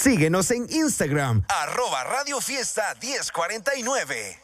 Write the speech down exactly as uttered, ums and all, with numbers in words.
Síguenos en Instagram, arroba Radio Fiesta diez cuarenta y nueve.